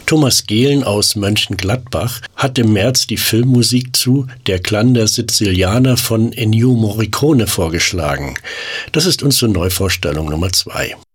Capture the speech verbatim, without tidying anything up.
Thomas Gehlen aus Mönchengladbach hat im März die Filmmusik zu Der Klang der Sizilianer von Ennio Morricone vorgeschlagen. Das ist unsere Neuvorstellung Nummer zwei.